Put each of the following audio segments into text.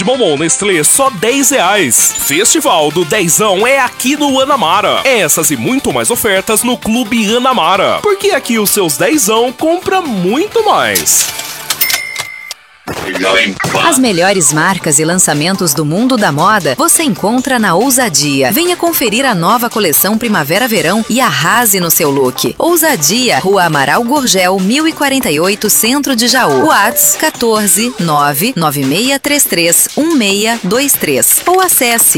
de bombom Nestlé só R$10. Festival do Dezão é aqui no Anamara. Essas e muito mais ofertas no Clube Anamara. Porque aqui os seus dezão compra muito mais. As melhores marcas e lançamentos do mundo da moda você encontra na Ousadia. Venha conferir a nova coleção Primavera-Verão e arrase no seu look. Ousadia, Rua Amaral Gurgel, 1048, Centro de Jaú. Whats 14 99633 1623 ou acesse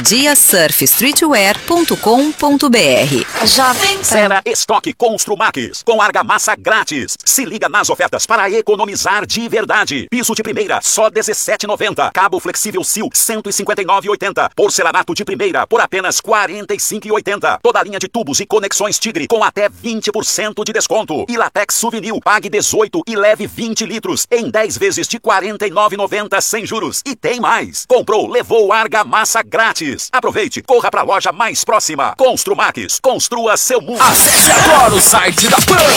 ousadiasurfstreetwear.com.br. Jovem Pan. Estoque Construmax com argamassa grátis. Se liga nas ofertas para economizar de verdade. Piso de primeira, só R$17,90. Cabo flexível Sil, R$159,80. Porcelanato de primeira, por apenas R$45,80. Toda a linha de tubos e conexões Tigre, com até 20% de desconto. E Latex Souvenir, pague 18 e leve 20 litros, em 10 vezes de R$49,90 sem juros. E tem mais. Comprou, levou argamassa grátis. Aproveite, corra para a loja mais próxima. Construmax, construa seu mundo. Acesse agora o site da Pan,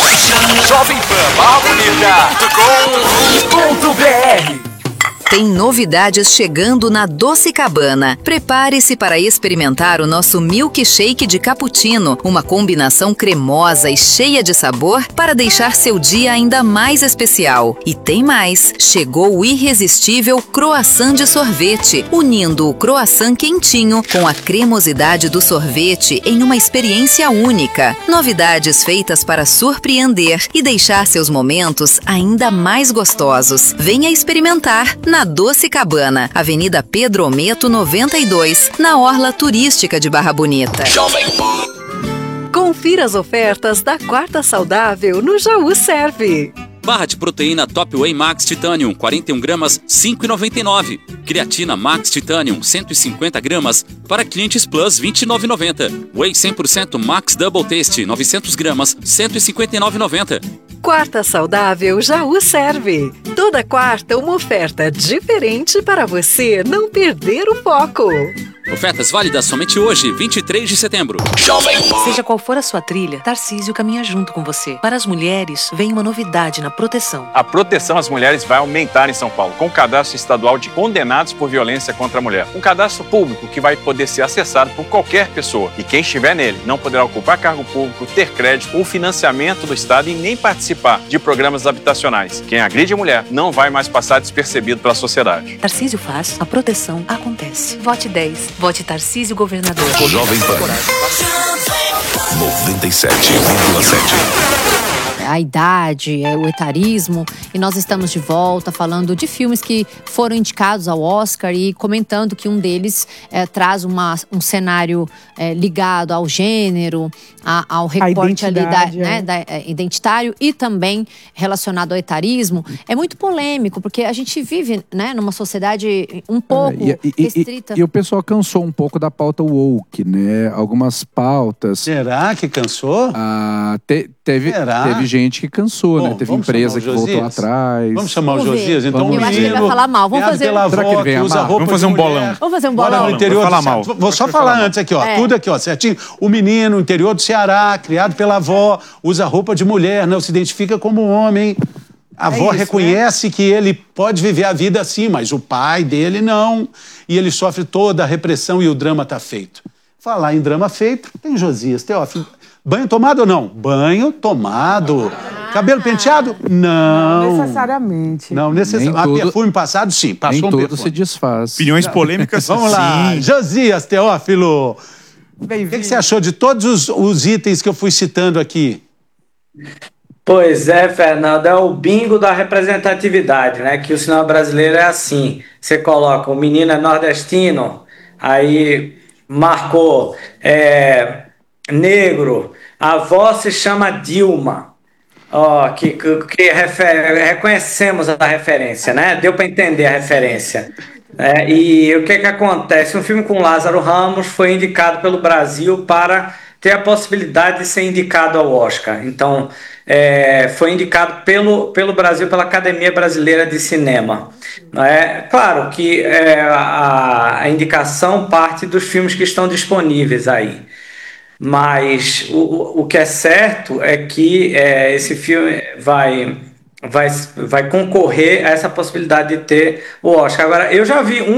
jovempanbarrabonita.com.br. Tem novidades chegando na Doce Cabana. Prepare-se para experimentar o nosso milkshake de cappuccino, uma combinação cremosa e cheia de sabor para deixar seu dia ainda mais especial. E tem mais! Chegou o irresistível croissant de sorvete, unindo o croissant quentinho com a cremosidade do sorvete em uma experiência única. Novidades feitas para surpreender e deixar seus momentos ainda mais gostosos. Venha experimentar na Doce Cabana, Avenida Pedro Ometo 92, na Orla Turística de Barra Bonita. Confira as ofertas da Quarta Saudável no Jaú Serve. Barra de proteína Top Whey Max Titanium, 41 gramas, R$ 5,99. Creatina Max Titanium, 150 gramas, para clientes Plus, R$ 29,90. Whey 100% Max Double Taste, 900 gramas, R$ 159,90. Quarta Saudável Jaú Serve. Toda quarta uma oferta diferente para você não perder o foco. Ofertas válidas somente hoje, 23 de setembro. Seja qual for a sua trilha, Tarcísio caminha junto com você. Para as mulheres, vem uma novidade na proteção. A proteção às mulheres vai aumentar em São Paulo, com o cadastro estadual de condenados por violência contra a mulher. Um cadastro público que vai poder ser acessado por qualquer pessoa. E quem estiver nele não poderá ocupar cargo público, ter crédito ou financiamento do Estado e nem participar de programas habitacionais. Quem agride a mulher não vai mais passar despercebido pela sociedade. Tarcísio faz, a proteção acontece. Vote 10. Vote Tarcísio Governador. Jovem Pan 97,7. A idade, o etarismo, e nós estamos de volta falando de filmes que foram indicados ao Oscar e comentando que um deles traz um cenário ligado ao gênero, ao recorte ali identitário e também relacionado ao etarismo. É muito polêmico, porque a gente vive, né, numa sociedade um pouco restrita. E o pessoal cansou um pouco da pauta woke, né? Algumas pautas... Será que cansou? Teve gente que cansou, né? Teve empresa que voltou atrás. Vamos chamar o Josias? Então, eu acho que ele vai falar mal. Vamos fazer Vamos fazer um bolão. Vamos fazer um bolão. No interior falar mal. Vou só falar antes aqui, ó. Tudo aqui, ó, certinho. O menino, no interior do Ceará, criado pela avó, usa roupa de mulher, não se identifica como homem. A avó reconhece que ele pode viver a vida assim, mas o pai dele não. E ele sofre toda a repressão e o drama tá feito. Falar em drama feito, tem Josias, Teófilo. Banho tomado ou não? Banho tomado. Cabelo penteado? Não. Não necessariamente. Não necessariamente. Perfume passado, sim. Passou nem um tudo perfume. se desfaz. Opiniões polêmicas, Vamos lá. Josias, Teófilo. O que você achou de todos os itens que eu fui citando aqui? Pois é, Fernando, é o bingo da representatividade, né? Que o cinema brasileiro é assim. Você coloca o menino é nordestino, aí marcou... negro, a avó se chama Dilma, reconhecemos a referência, né? Deu para entender a referência. E o que acontece? Um filme com Lázaro Ramos foi indicado pelo Brasil para ter a possibilidade de ser indicado ao Oscar. Então, foi indicado pelo Brasil, pela Academia Brasileira de Cinema. Claro que a indicação parte dos filmes que estão disponíveis aí. Mas o que é certo é que esse filme vai concorrer a essa possibilidade de ter o Oscar. Agora, eu já vi